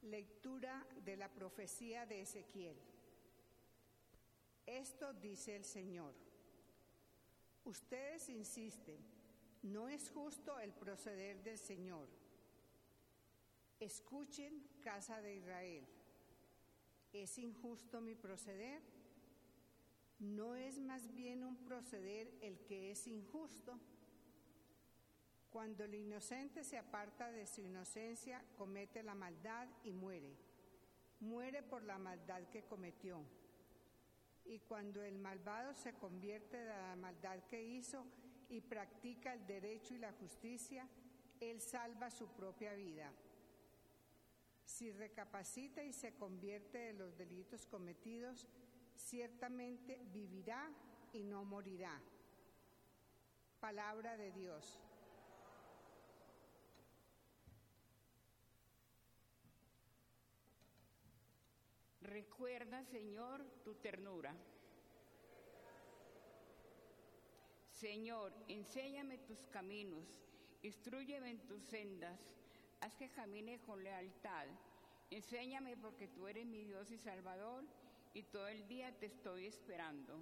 Lectura de la profecía de Ezequiel. Esto dice el Señor: ustedes insisten, no es justo el proceder del Señor. Escuchen, casa de Israel, ¿es injusto mi proceder? ¿No es más bien un proceder el que es injusto? Cuando el inocente se aparta de su inocencia, comete la maldad y muere. Muere por la maldad que cometió. Y cuando el malvado se convierte de la maldad que hizo y practica el derecho y la justicia, él salva su propia vida. Si recapacita y se convierte de los delitos cometidos, ciertamente vivirá y no morirá. Palabra de Dios. Recuerda, Señor, tu ternura. Señor, enséñame tus caminos, instrúyeme en tus sendas, haz que camine con lealtad. Enséñame porque tú eres mi Dios y Salvador, y todo el día te estoy esperando.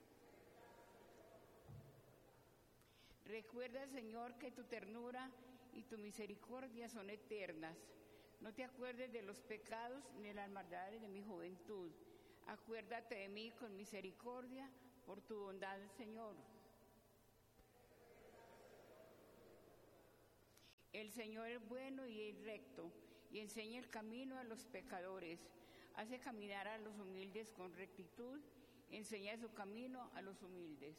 Recuerda, Señor, que tu ternura y tu misericordia son eternas. No te acuerdes de los pecados ni de las maldades de mi juventud. Acuérdate de mí con misericordia por tu bondad, Señor. El Señor es bueno y es recto, y enseña el camino a los pecadores. Hace caminar a los humildes con rectitud, enseña su camino a los humildes.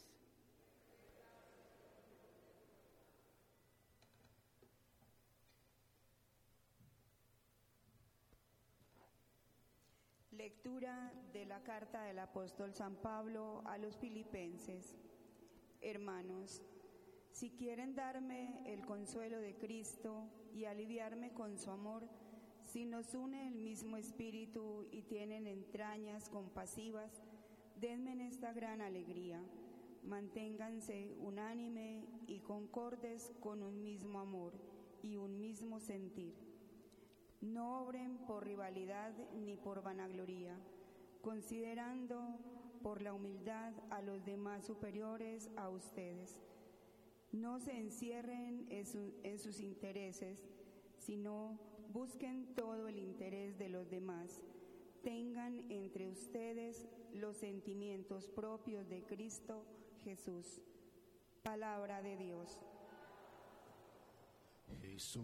Lectura de la carta del apóstol San Pablo a los Filipenses. Hermanos, si quieren darme el consuelo de Cristo y aliviarme con su amor, si nos une el mismo espíritu y tienen entrañas compasivas, denme esta gran alegría. Manténganse unánime y concordes con un mismo amor y un mismo sentir. No obren por rivalidad ni por vanagloría, considerando por la humildad a los demás superiores a ustedes. No se encierren en sus intereses, sino busquen todo el interés de los demás. Tengan entre ustedes los sentimientos propios de Cristo Jesús. Palabra de Dios. Jesús.